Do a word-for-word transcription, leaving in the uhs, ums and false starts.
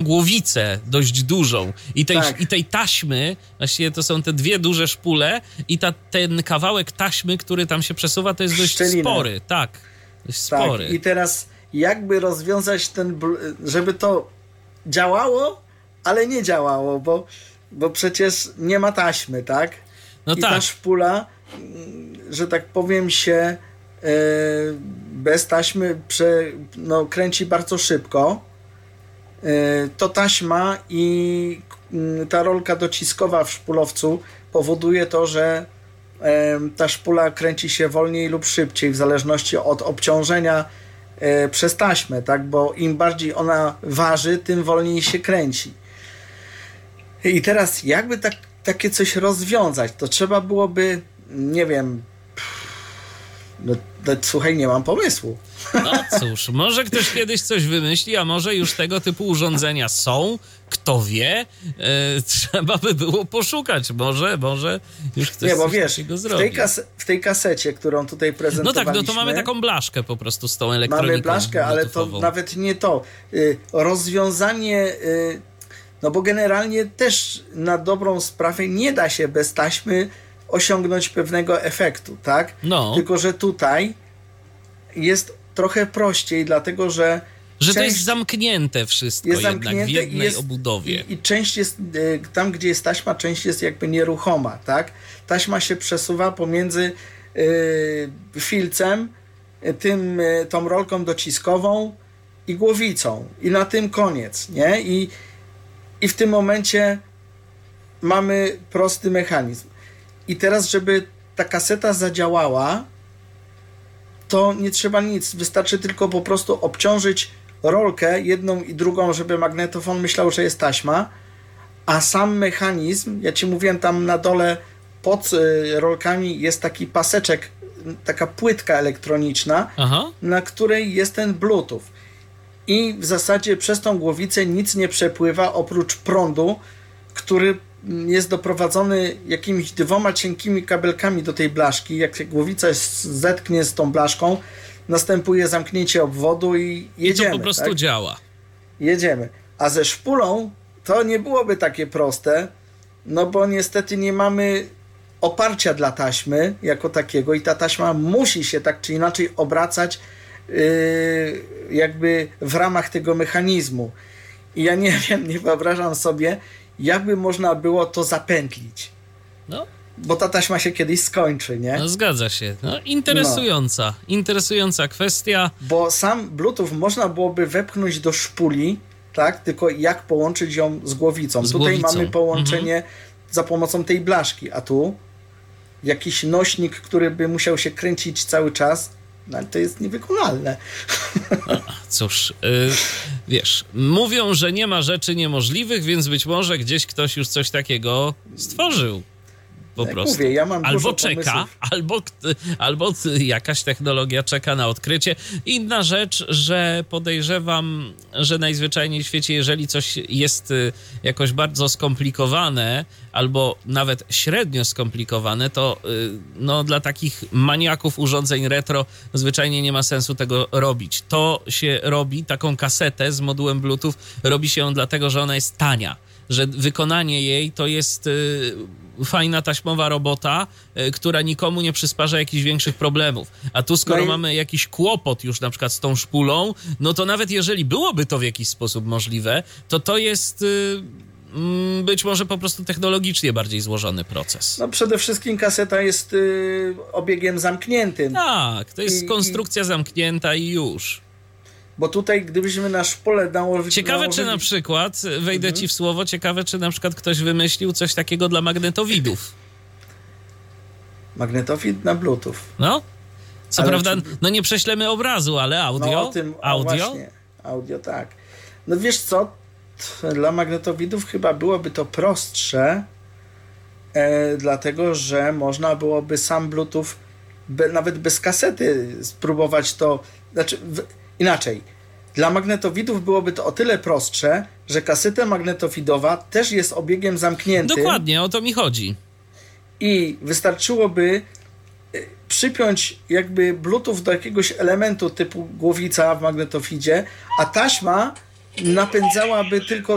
głowicę dość dużą i tej, tak. i tej taśmy, właściwie to są te dwie duże szpule i ta, ten kawałek taśmy, który tam się przesuwa, to jest dość Szczelinę. spory. Tak, dość spory. Tak. I teraz jakby rozwiązać ten, żeby to działało, ale nie działało, bo, bo przecież nie ma taśmy, tak? No I tak. ta szpula, że tak powiem, się e, bez taśmy prze, no, kręci bardzo szybko. E, to taśma i ta rolka dociskowa w szpulowcu powoduje to, że e, ta szpula kręci się wolniej lub szybciej w zależności od obciążenia e, przez taśmę, tak? Bo im bardziej ona waży, tym wolniej się kręci. I teraz jakby tak takie coś rozwiązać, to trzeba byłoby, nie wiem, no, no słuchaj, nie mam pomysłu. No cóż, może ktoś kiedyś coś wymyśli, a może już tego typu urządzenia są, kto wie, e, trzeba by było poszukać, może, może już ktoś nie, bo coś wiesz, takiego w zrobi. tej, kas- w tej kasecie, którą tutaj No prezentowaliśmy... tak, no to mamy taką blaszkę po prostu z tą elektroniką. Mamy blaszkę, ale to nawet nie to. Y, rozwiązanie... Y, No bo generalnie też na dobrą sprawę nie da się bez taśmy osiągnąć pewnego efektu, tak? No. Tylko że tutaj jest trochę prościej, dlatego że Że część to jest zamknięte wszystko jest jednak zamknięte w jednej i jest, obudowie. I, I część jest, y, tam gdzie jest taśma, część jest jakby nieruchoma, tak? Taśma się przesuwa pomiędzy y, filcem, y, tym, y, tą rolką dociskową i głowicą. I na tym koniec, nie? I I w tym momencie mamy prosty mechanizm. I teraz, żeby ta kaseta zadziałała, to nie trzeba nic. Wystarczy tylko po prostu obciążyć rolkę jedną i drugą, żeby magnetofon myślał, że jest taśma, a sam mechanizm, ja ci mówiłem, tam na dole pod rolkami jest taki paseczek, taka płytka elektroniczna, Aha. na której jest ten Bluetooth. I w zasadzie przez tą głowicę nic nie przepływa oprócz prądu, który jest doprowadzony jakimiś dwoma cienkimi kabelkami do tej blaszki. Jak się głowica zetknie z tą blaszką, następuje zamknięcie obwodu i jedziemy. I to po prostu tak? działa. Jedziemy. A ze szpulą to nie byłoby takie proste, no bo niestety nie mamy oparcia dla taśmy jako takiego i ta taśma musi się tak czy inaczej obracać Yy, jakby w ramach tego mechanizmu. I ja nie wiem, nie wyobrażam sobie, jakby można było to zapętlić. No. Bo ta taśma się kiedyś skończy, nie? No zgadza się. No, interesująca. No. Interesująca kwestia. Bo sam Bluetooth można byłoby wepchnąć do szpuli, tak? Tylko jak połączyć ją z głowicą. Z Tutaj głowicą. mamy połączenie Mhm. za pomocą tej blaszki, a tu jakiś nośnik, który by musiał się kręcić cały czas. No, ale to jest niewykonalne. No, cóż, yy, wiesz, mówią, że nie ma rzeczy niemożliwych, więc być może gdzieś ktoś już coś takiego stworzył. Po Jak prostu. Mówię, ja mam albo dużo czeka, pomysłów. albo, albo jakaś technologia czeka na odkrycie. Inna rzecz, że podejrzewam, że najzwyczajniej w świecie, jeżeli coś jest jakoś bardzo skomplikowane, albo nawet średnio skomplikowane, to no, dla takich maniaków urządzeń retro zwyczajnie nie ma sensu tego robić. To się robi, taką kasetę z modułem Bluetooth, robi się ją dlatego, że ona jest tania. Że wykonanie jej to jest y, fajna taśmowa robota, y, która nikomu nie przysparza jakichś większych problemów. A tu skoro no i... mamy jakiś kłopot już na przykład z tą szpulą, no to nawet jeżeli byłoby to w jakiś sposób możliwe, to to jest y, y, być może po prostu technologicznie bardziej złożony proces. No przede wszystkim kaseta jest y, obiegiem zamkniętym. Tak, to jest I, konstrukcja i... zamknięta i już. Bo tutaj, gdybyśmy na szpulę nałożyli... Ciekawe, nałożyli... czy na przykład, wejdę mhm. ci w słowo, ciekawe, czy na przykład ktoś wymyślił coś takiego dla magnetowidów. Magnetowid na Bluetooth. No, co ale prawda, czy... no nie prześlemy obrazu, ale audio? No o tym, audio? Właśnie, audio, tak. No wiesz co, dla magnetowidów chyba byłoby to prostsze, e, dlatego, że można byłoby sam Bluetooth, be, nawet bez kasety spróbować to, znaczy... W, Inaczej, dla magnetowidów byłoby to o tyle prostsze, że kaseta magnetowidowa też jest obiegiem zamkniętym. Dokładnie, o to mi chodzi. I wystarczyłoby przypiąć jakby Bluetooth do jakiegoś elementu typu głowica w magnetowidzie, a taśma napędzałaby tylko